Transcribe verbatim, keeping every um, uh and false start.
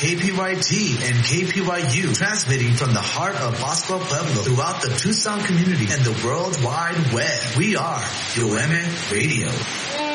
K P Y T and K P Y U, transmitting from the heart of Pascua Pueblo throughout the Tucson community and the World Wide Web. We are U M Radio.